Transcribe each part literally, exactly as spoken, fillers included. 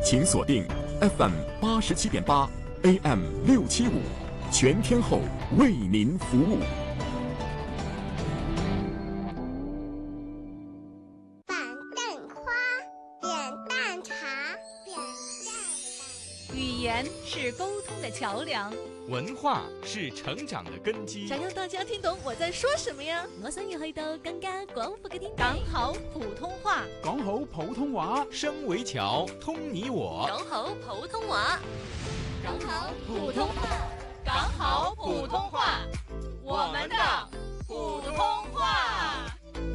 请锁定 F M 八十七点八 A M 六七五，全天候为您服务。 板凳花，扁担茶，扁担。 语言是沟通的桥梁， 文化是成長的根基。 想讓大家聽懂我在說什麼呀？ 我想要去到更加廣闊嘅天地。 講好普通話， 講好普通話， 聲為橋，通你我。 講好普通話， 講好普通話，講好普通話，我們的普通話。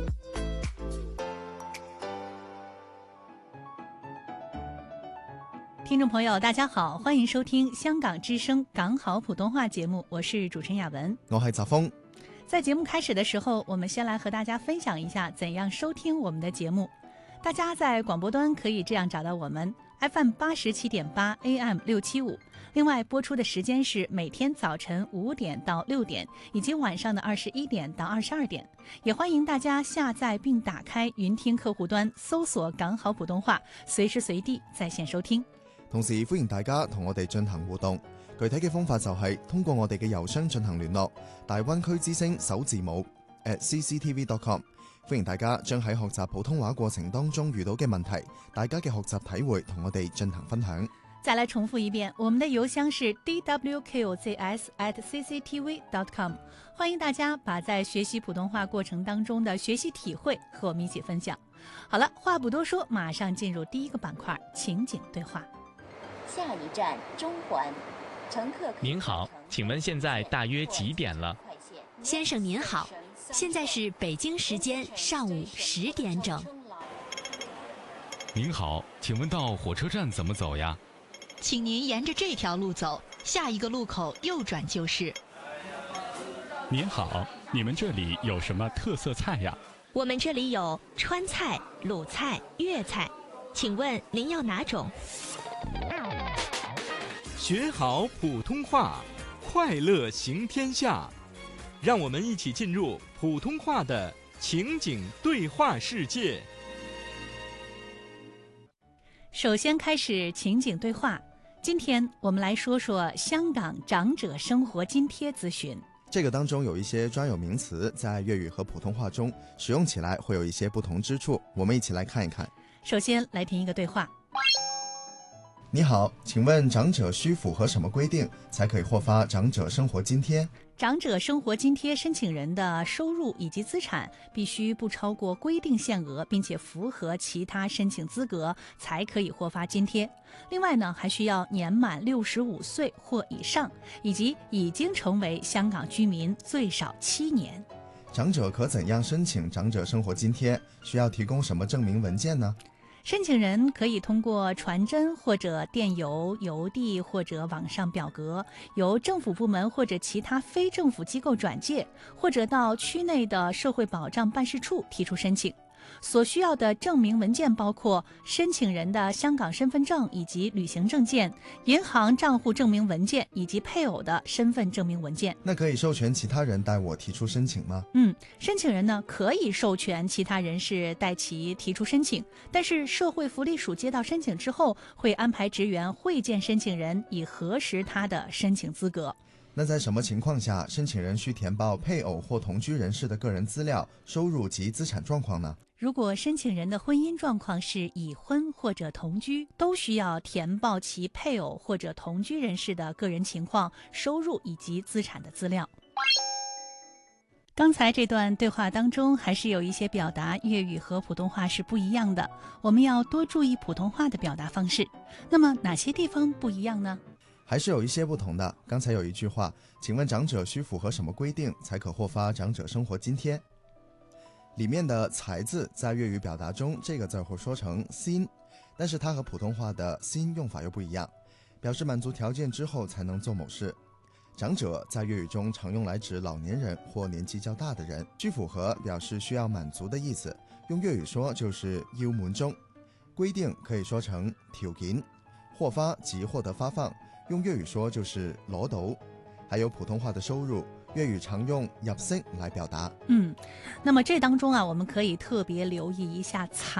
聽眾朋友大家好，歡迎收聽香港之聲港好普通話節目，我是主持人雅文， 我係澤峰。 在節目開始的時候，我們先來和大家分享一下怎樣收聽我們的節目。大家在廣播端可以這樣找到我們 F M 八十七點八 A M 六七五，另外播出的時間是每天早晨五點到六點，以及晚上的二十一點到二十二點。也歡迎大家下載並打開雲聽客戶端，搜索港好普通話，隨時隨地在線收聽。 同時歡迎大家同我哋進行互動，具體嘅方法就係通過我哋嘅郵箱進行聯絡，大灣區之聲首字母 at c c t v dot com。 歡迎大家將喺學習普通話過程當中遇到嘅問題，大家嘅學習體會同我哋進行分享。 再來重複一遍，我們的郵箱是 d w q z s at c c t v dot com。 歡迎大家把在學習普通話過程當中的學習體會和我們一起分享。好了，話不多說，馬上進入第一個板塊，情景對話。 下一站中環，乘客。 您好，請問現在大約幾點了？ 先生您好，現在是北京時間上午十點整。 您好，請問到火車站怎麼走呀？ 請您沿着這條路走，下一個路口右轉就是。 您好，你們這裡有什麼特色菜呀？ 我們這裡有川菜、魯菜、粵菜，請問您要哪種？ 學好普通話，快樂行天下。讓我們一起進入普通話的情景對話世界。 首先開始情景對話，今天我們來說說香港長者生活津貼諮詢。 這個當中有一些專有名詞，在粵語和普通話中使用起來會有一些不同之處，我們一起來看一看。 首先來聽一個對話。 你好，請問長者需符合什麼規定才可以獲發長者生活津貼？ 長者生活津貼申請人的收入以及資產必須不超過規定限額，並且符合其他申請資格，才可以獲發津貼。另外呢，還需要年滿六十五歲或以上，以及已經成為香港居民最少七年。 長者可怎樣申請長者生活津貼？需要提供什麼證明文件呢？ 申請人可以通過傳真或者電郵、郵遞或者網上表格，由政府部門或者其他非政府機構轉介，或者到區內的社會保障辦事處提出申請。所需要的證明文件包括申請人的香港身份證以及旅行證件、銀行賬戶證明文件以及配偶的身份證明文件。 那可以授權其他人代我提出申請嗎？ 嗯，申請人呢可以授權其他人士代其提出申請，但是社會福利署接到申請之後，會安排職員會見申請人，以核實他的申請資格。 那在什麼情況下，申請人需填報配偶或同居人士的個人資料、收入及資產狀況呢？ 如果申請人的婚姻狀況是已婚或者同居，都需要填報其配偶或者同居人士的個人情況、收入以及資產的資料。剛才這段對話當中，還是有一些表達粵語和普通話是不一樣的，我們要多注意普通話的表達方式。那麼哪些地方不一樣呢？ 還是有一些不同的。剛才有一句話，請問長者需符合什麼規定才可獲發長者生活津貼？裡面的才字在粵語表達中，這個字會說成先，但是它和普通話的先用法又不一樣，表示滿足條件之後才能做某事。長者在粵語中常用來指老年人或年紀較大的人，需符合表示需要滿足的意思，用粵語說就是要滿足。規定可以說成條件，獲發及獲得發放，用粵語說就是攞到。還有普通話的收入，粵語常用入息來表達。 嗯，那麼這當中啊，我們可以特別留意一下才